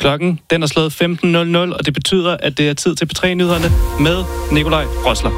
Klokken den er slået 15.00, og det betyder, at det er tid til P3-nyhederne med Nikolaj Rosler.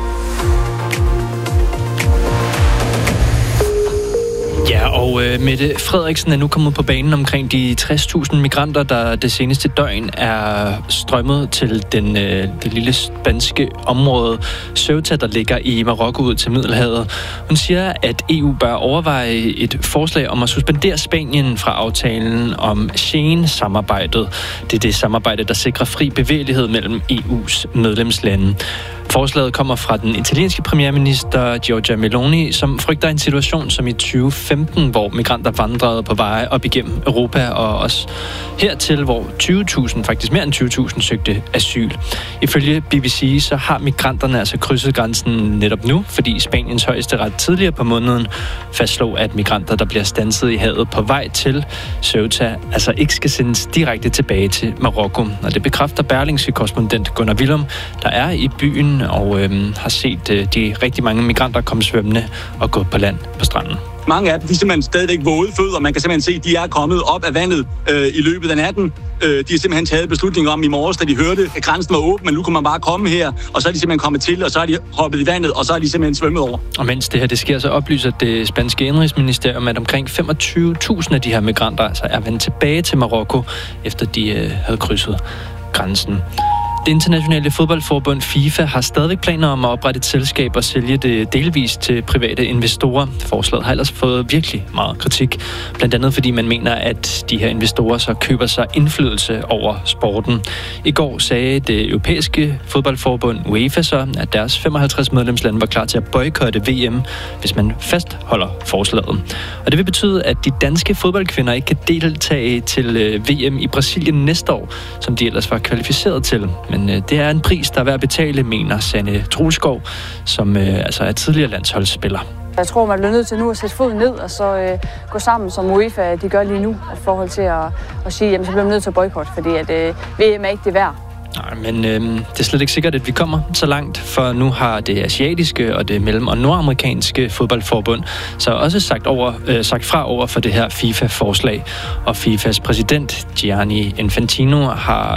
Ja, og Mette Frederiksen er nu kommet på banen omkring de 60.000 migranter, der det seneste døgn er strømmet til det lille spanske område Ceuta, der ligger i Marokko ud til Middelhavet. Hun siger, at EU bør overveje et forslag om at suspendere Spanien fra aftalen om Schengen-samarbejdet. Det er det samarbejde, der sikrer fri bevægelighed mellem EU's medlemslande. Forslaget kommer fra den italienske premierminister Giorgia Meloni, som frygter en situation som i 2015, hvor migranter vandrede på veje op igennem Europa, og også hertil, hvor 20.000, faktisk mere end 20.000, søgte asyl. Ifølge BBC så har migranterne altså krydset grænsen netop nu, fordi Spaniens højesteret tidligere på måneden fastslog, at migranter, der bliver standset i havet på vej til Ceuta, altså ikke skal sendes direkte tilbage til Marokko. Og det bekræfter Berlingske korrespondent Gunnar Willum, der er i byen og har set de rigtig mange migranter komme svømmende og gå på land på stranden. Mange af dem, de er simpelthen stadigvæk våde fødder. Man kan simpelthen se, at de er kommet op af vandet i løbet af natten. De har simpelthen taget beslutning om i morges, da de hørte, at grænsen var åben, men nu kunne man bare komme her. Og så er de simpelthen kommet til, og så er de hoppet i vandet, og så er de simpelthen svømmet over. Og mens det her det sker, så oplyser det spanske indrigsministerium, at omkring 25.000 af de her migranter altså er vendt tilbage til Marokko, efter de havde krydset grænsen. Det internationale fodboldforbund FIFA har stadig planer om at oprette et selskab og sælge det delvist til private investorer. Forslaget har ellers fået virkelig meget kritik, blandt andet fordi man mener, at de her investorer så køber sig indflydelse over sporten. I går sagde det europæiske fodboldforbund UEFA så, at deres 55 medlemslande var klar til at boykotte VM, hvis man fastholder forslaget. Og det vil betyde, at de danske fodboldkvinder ikke kan deltage til VM i Brasilien næste år, som de ellers var kvalificeret til. Men det er en pris, der er værd at betale, mener Sanne Trulskov, som altså er tidligere landsholdsspiller. Jeg tror, man bliver nødt til nu at sætte foden ned og så gå sammen, som UEFA de gør lige nu, i forhold til at sige, jamen så bliver man nødt til at boykotte, fordi at VM er ikke det værd. Nej, men det er slet ikke sikkert, at vi kommer så langt, for nu har det asiatiske og det mellem- og nordamerikanske fodboldforbund så også sagt fra over for det her FIFA-forslag. Og FIFAs præsident Gianni Infantino har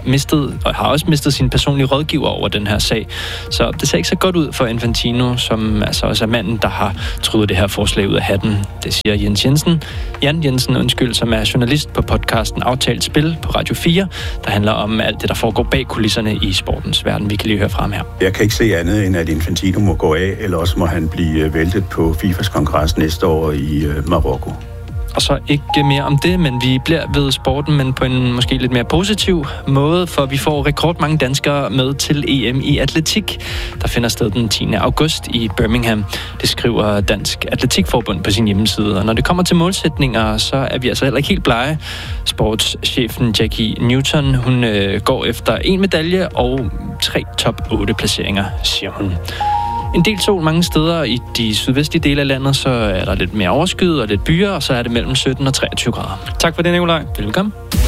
også mistet sin personlige rådgiver over den her sag. Så det ser ikke så godt ud for Infantino, som altså også er manden, der har truet det her forslag ud af hatten. Det siger Jan Jensen, som er journalist på podcasten Aftalt Spil på Radio 4, der handler om alt det, der foregår bag kulisserne i sportens verden. Vi kan lige høre fra ham her. Jeg kan ikke se andet, end at Infantino må gå af, eller også må han blive væltet på FIFAs kongres næste år i Marokko. Og så ikke mere om det, men vi bliver ved sporten, men på en måske lidt mere positiv måde, for vi får rekordmange danskere med til EM i atletik, der finder sted den 10. august i Birmingham. Det skriver Dansk Atletikforbund på sin hjemmeside. Og når det kommer til målsætninger, så er vi altså heller ikke helt blege. Sportschefen Jackie Newton, hun går efter 1 medalje og 3 top 8 placeringer, siger hun. En del sol mange steder i de sydvestlige dele af landet, så er der lidt mere overskyet og lidt byer, og så er det mellem 17 og 23 grader. Tak for det, Nikolaj. Velkommen.